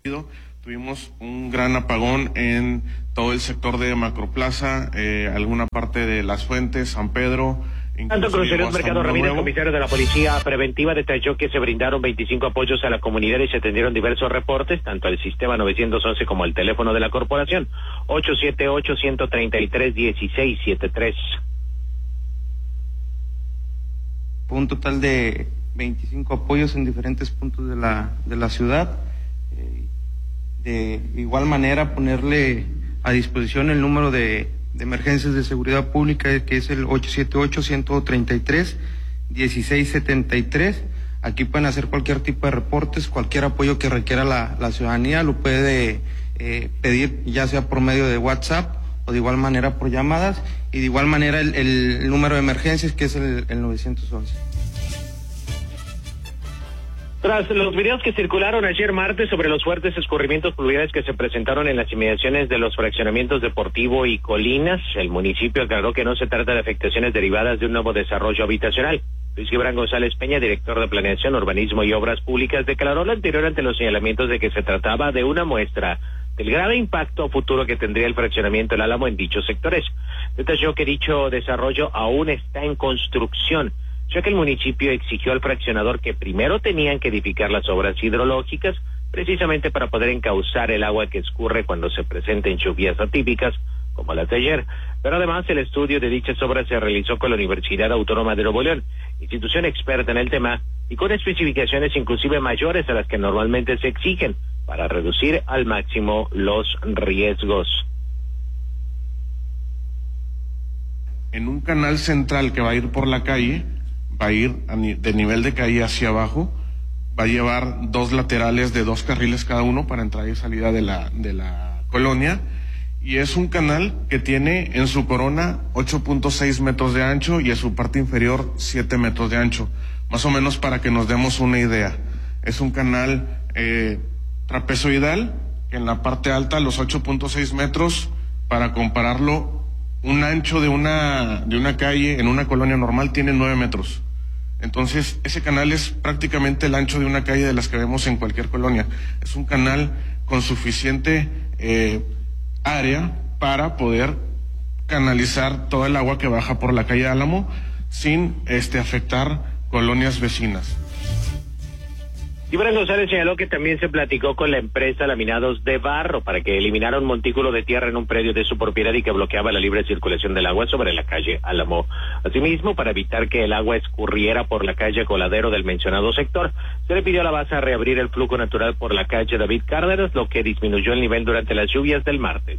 Tuvimos un gran apagón en todo el sector de Macroplaza, alguna parte de Las Fuentes, San Pedro. Tanto Cruceros Mercado Ramírez, comisario de la Policía Preventiva, detalló que se brindaron 25 apoyos a la comunidad y se atendieron diversos reportes, tanto al sistema 911 como al teléfono de la corporación, 878-133-1673. Un total de 25 apoyos en diferentes puntos de la ciudad. De igual manera, ponerle a disposición el número de emergencias de seguridad pública, que es el 878-133-1673. Aquí pueden hacer cualquier tipo de reportes, cualquier apoyo que requiera la ciudadanía, lo puede pedir ya sea por medio de WhatsApp o de igual manera por llamadas, y de igual manera el número de emergencias, que es el 911. Tras los videos que circularon ayer martes sobre los fuertes escurrimientos pluviales que se presentaron en las inmediaciones de los fraccionamientos Deportivo y Colinas, el municipio aclaró que no se trata de afectaciones derivadas de un nuevo desarrollo habitacional. Luis Gibran González Peña, director de Planeación, Urbanismo y Obras Públicas, declaró lo anterior ante los señalamientos de que se trataba de una muestra del grave impacto futuro que tendría el fraccionamiento El Álamo en dichos sectores. Detalló que dicho desarrollo aún está en construcción, ya que el municipio exigió al fraccionador que primero tenían que edificar las obras hidrológicas, precisamente para poder encauzar el agua que escurre cuando se presenten lluvias atípicas, como las de ayer. Pero además el estudio de dichas obras se realizó con la Universidad Autónoma de Nuevo León, institución experta en el tema, y con especificaciones inclusive mayores a las que normalmente se exigen, para reducir al máximo los riesgos. En un canal central que va a ir por la calle, va a ir de nivel de calle hacia abajo, va a llevar dos laterales de 2 carriles cada uno para entrada y salida de la colonia, y es un canal que tiene en su corona 8.6 metros de ancho y en su parte inferior 7 metros de ancho, más o menos para que nos demos una idea. Es un canal trapezoidal, que en la parte alta, los 8.6 metros, para compararlo, un ancho de una calle en una colonia normal tiene 9 metros. Entonces, ese canal es prácticamente el ancho de una calle de las que vemos en cualquier colonia. Es un canal con suficiente área para poder canalizar todo el agua que baja por la calle Álamo sin afectar colonias vecinas. Gibran González señaló que también se platicó con la empresa Laminados de Barro para que eliminara un montículo de tierra en un predio de su propiedad y que bloqueaba la libre circulación del agua sobre la calle Álamo. Asimismo, para evitar que el agua escurriera por la calle Coladero del mencionado sector, se le pidió a la base reabrir el flujo natural por la calle David Cárdenas, lo que disminuyó el nivel durante las lluvias del martes.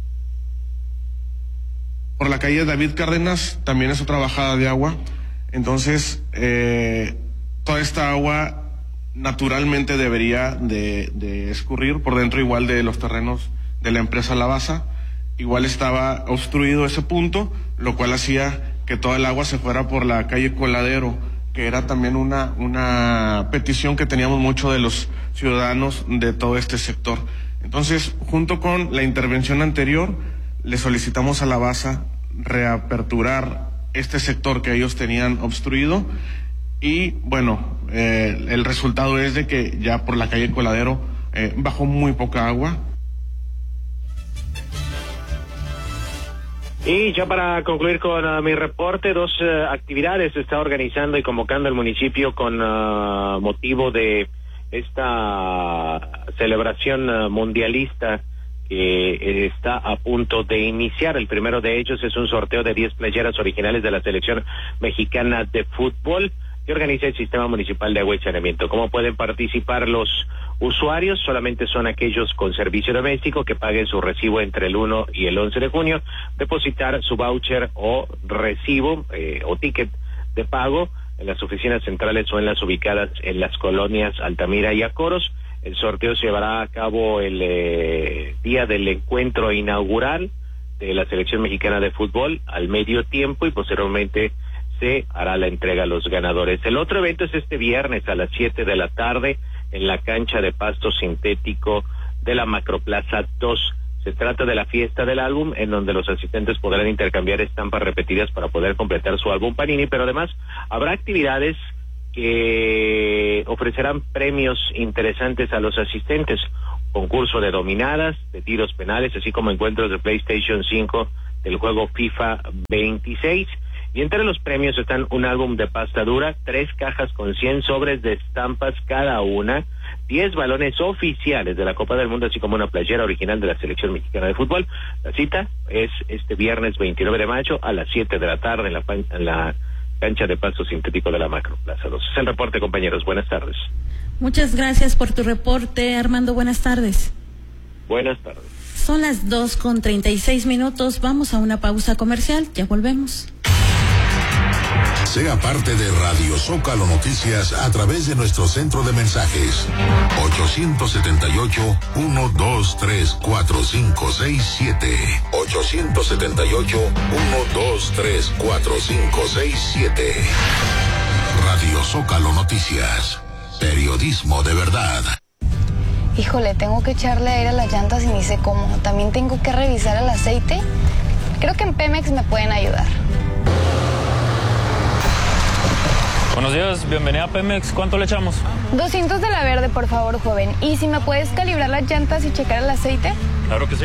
Por la calle David Cárdenas también es otra bajada de agua, entonces toda esta agua naturalmente debería de escurrir por dentro igual de los terrenos de la empresa Lavasa. Igual estaba obstruido ese punto, lo cual hacía que toda el agua se fuera por la calle Coladero, que era también una petición que teníamos mucho de los ciudadanos de todo este sector. Entonces, junto con la intervención anterior, le solicitamos a Lavasa reaperturar este sector que ellos tenían obstruido. Y bueno, el resultado es de que ya por la calle Coladero bajó muy poca agua. Y ya para concluir con mi reporte, 2 actividades se está organizando y convocando el municipio con motivo de esta celebración mundialista que está a punto de iniciar. El primero de ellos es un sorteo de 10 playeras originales de la selección mexicana de fútbol que organiza el Sistema Municipal de Agua y Saneamiento. ¿Cómo pueden participar los usuarios? Solamente son aquellos con servicio doméstico que paguen su recibo entre el 1 y el 11 de junio, depositar su voucher o recibo o ticket de pago en las oficinas centrales o en las ubicadas en las colonias Altamira y Acoros. El sorteo se llevará a cabo el día del encuentro inaugural de la selección mexicana de fútbol al medio tiempo y posteriormente se hará la entrega a los ganadores. El otro evento es este viernes a las 7 de la tarde en la cancha de pasto sintético de la Macroplaza 2. Se trata de la fiesta del álbum, en donde los asistentes podrán intercambiar estampas repetidas para poder completar su álbum Panini, pero además habrá actividades que ofrecerán premios interesantes a los asistentes. concurso de dominadas, de tiros penales, así como encuentros de PlayStation 5 del juego FIFA 26. Y entre los premios están un álbum de pasta dura, 3 cajas con 100 sobres de estampas cada una, 10 balones oficiales de la Copa del Mundo, así como una playera original de la Selección Mexicana de Fútbol. La cita es este viernes 29 de mayo a las 7 de la tarde en la cancha de pasto sintético de la Macroplaza 2. Es el reporte, compañeros. Buenas tardes. Muchas gracias por tu reporte, Armando. Buenas tardes. Buenas tardes. Son las 2:36. Vamos a una pausa comercial. Ya volvemos. Sea parte de Radio Zócalo Noticias a través de nuestro centro de mensajes 878-123-4567 878-123-4567. Radio Zócalo Noticias, periodismo de verdad. Híjole, tengo que echarle aire a las llantas y ni sé cómo. También tengo que revisar el aceite. Creo que en Pemex me pueden ayudar. Buenos días, bienvenida a Pemex. ¿Cuánto le echamos? 200 de la verde, por favor, joven. ¿Y si me puedes calibrar las llantas y checar el aceite? Claro que sí.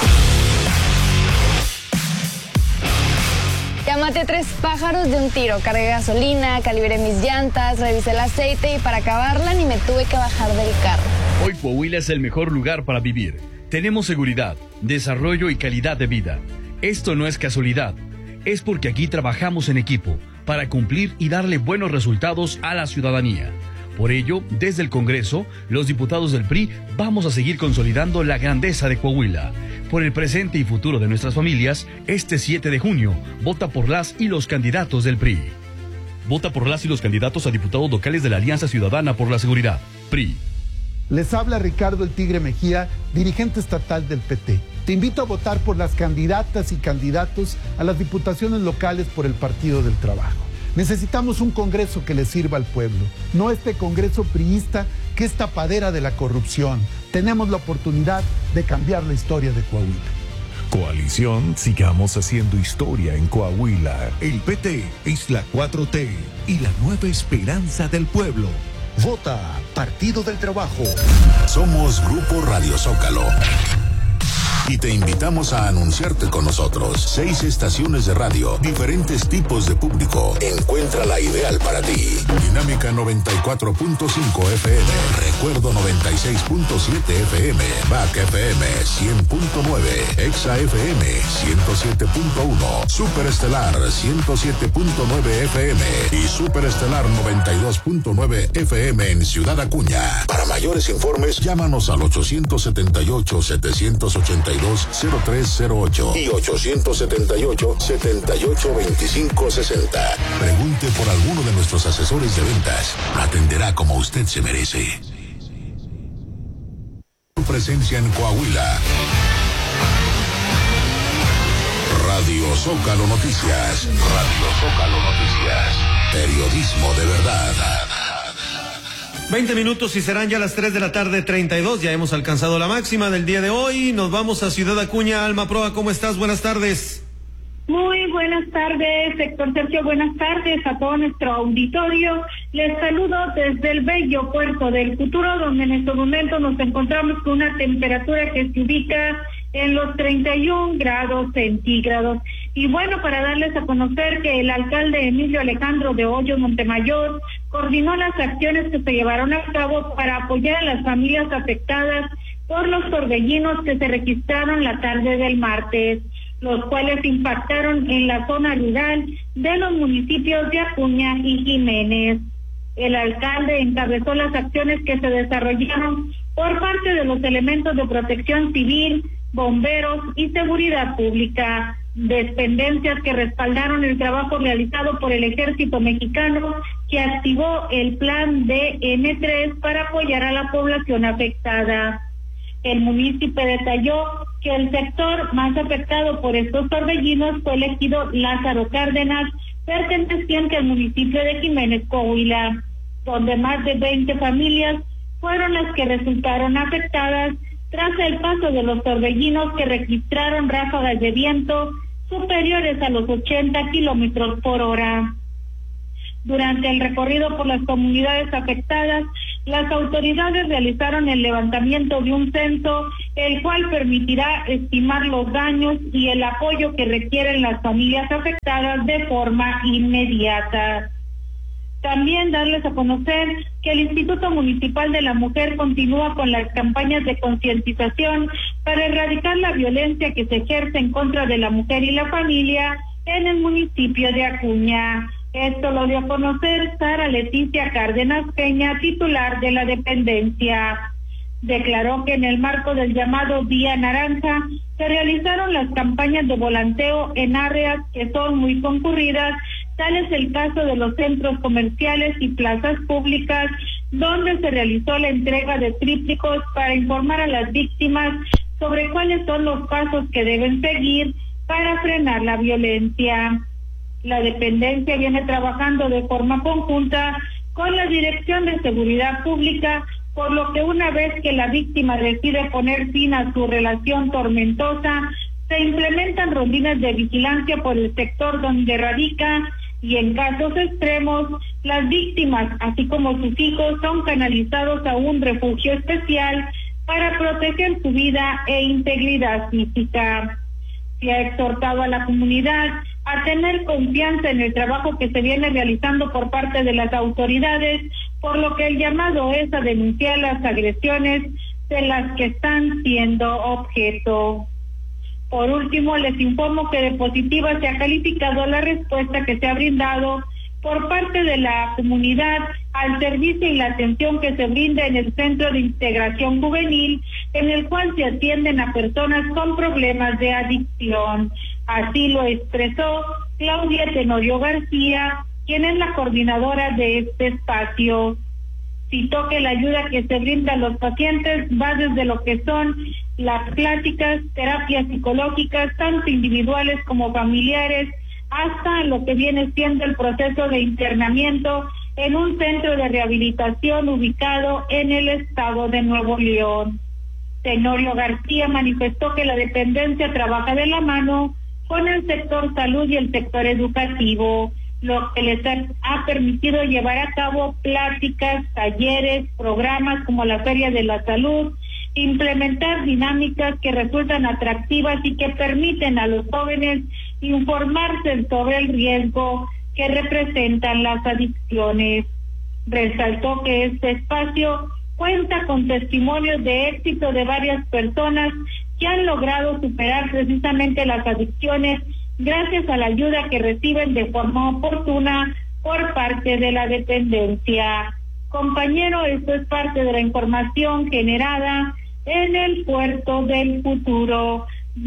Ya maté 3 pájaros de un tiro. Cargué gasolina, calibré mis llantas, revisé el aceite y para acabarla ni me tuve que bajar del carro. Hoy Coahuila es el mejor lugar para vivir. Tenemos seguridad, desarrollo y calidad de vida. Esto no es casualidad. Es porque aquí trabajamos en equipo para cumplir y darle buenos resultados a la ciudadanía. Por ello, desde el Congreso, los diputados del PRI vamos a seguir consolidando la grandeza de Coahuila. Por el presente y futuro de nuestras familias, este 7 de junio, vota por las y los candidatos del PRI. Vota por las y los candidatos a diputados locales de la Alianza Ciudadana por la Seguridad, PRI. Les habla Ricardo el Tigre Mejía, dirigente estatal del PT. Te invito a votar por las candidatas y candidatos a las diputaciones locales por el Partido del Trabajo. Necesitamos un Congreso que le sirva al pueblo, no este Congreso priista que es tapadera de la corrupción. Tenemos la oportunidad de cambiar la historia de Coahuila. Coalición, sigamos haciendo historia en Coahuila. El PT es la 4T y la nueva esperanza del pueblo. Vota Partido del Trabajo. Somos Grupo Radio Zócalo y te invitamos a anunciarte con nosotros. 6 estaciones de radio, diferentes tipos de público. Encuentra la ideal para ti. Dinámica 94.5 FM, Recuerdo 96.7 FM, BAC FM 100.9, Exa FM 107.1, Superestelar 107.9 FM y Superestelar 92.9 FM en Ciudad Acuña. Para mayores informes, llámanos al 878-782-0308 y 878-782560. Pregunte por alguno de nuestros asesores de ventas. Lo atenderá como usted se merece. Presencia en Coahuila. Radio Zócalo Noticias. Radio Zócalo Noticias. Periodismo de verdad. 20 minutos y serán ya las 3:32. Ya hemos alcanzado la máxima del día de hoy. Nos vamos a Ciudad Acuña. Alma Proa, ¿cómo estás? Buenas tardes. Muy buenas tardes, Héctor Sergio. Buenas tardes a todo nuestro auditorio. Les saludo desde el bello puerto del futuro, donde en este momento nos encontramos con una temperatura que se ubica en los 31 grados centígrados. Y bueno, para darles a conocer que el alcalde Emilio Alejandro de Hoyos Montemayor coordinó las acciones que se llevaron a cabo para apoyar a las familias afectadas por los torbellinos que se registraron la tarde del martes, los cuales impactaron en la zona rural de los municipios de Acuña y Jiménez. El alcalde encabezó las acciones que se desarrollaron por parte de los elementos de protección civil, bomberos y seguridad pública, dependencias que respaldaron el trabajo realizado por el Ejército Mexicano, que activó el plan DN3 para apoyar a la población afectada. El municipio detalló que el sector más afectado por estos torbellinos fue el ejido Lázaro Cárdenas, perteneciente al municipio de Jiménez, Coahuila, donde más de 20 familias fueron las que resultaron afectadas tras el paso de los torbellinos, que registraron ráfagas de viento superiores a los 80 kilómetros por hora. Durante el recorrido por las comunidades afectadas, las autoridades realizaron el levantamiento de un censo, el cual permitirá estimar los daños y el apoyo que requieren las familias afectadas de forma inmediata. También darles a conocer que el Instituto Municipal de la Mujer continúa con las campañas de concientización para erradicar la violencia que se ejerce en contra de la mujer y la familia en el municipio de Acuña. Esto lo dio a conocer Sara Leticia Cárdenas Peña, titular de la dependencia. Declaró que en el marco del llamado Día Naranja se realizaron las campañas de volanteo en áreas que son muy concurridas, tal es el caso de los centros comerciales y plazas públicas, donde se realizó la entrega de trípticos para informar a las víctimas sobre cuáles son los pasos que deben seguir para frenar la violencia. La dependencia viene trabajando de forma conjunta con la Dirección de Seguridad Pública, por lo que una vez que la víctima decide poner fin a su relación tormentosa, se implementan rondines de vigilancia por el sector donde radica y en casos extremos, las víctimas, así como sus hijos, son canalizados a un refugio especial para proteger su vida e integridad física. Se ha exhortado a la comunidad a tener confianza en el trabajo que se viene realizando por parte de las autoridades, por lo que el llamado es a denunciar las agresiones de las que están siendo objeto. Por último, les informo que de positiva se ha calificado la respuesta que se ha brindado por parte de la comunidad al servicio y la atención que se brinda en el Centro de Integración Juvenil, en el cual se atienden a personas con problemas de adicción. Así lo expresó Claudia Tenorio García, quien es la coordinadora de este espacio. Citó que la ayuda que se brinda a los pacientes va desde lo que son las pláticas, terapias psicológicas, tanto individuales como familiares, hasta lo que viene siendo el proceso de internamiento en un centro de rehabilitación ubicado en el estado de Nuevo León. Tenorio García manifestó que la dependencia trabaja de la mano con el sector salud y el sector educativo, lo que les ha permitido llevar a cabo pláticas, talleres, programas como la Feria de la Salud, implementar dinámicas que resultan atractivas y que permiten a los jóvenes informarse sobre el riesgo que representan las adicciones. Resaltó que este espacio cuenta con testimonios de éxito de varias personas que han logrado superar precisamente las adicciones gracias a la ayuda que reciben de forma oportuna por parte de la dependencia. Compañero, esto es parte de la información generada en el Puerto del Futuro.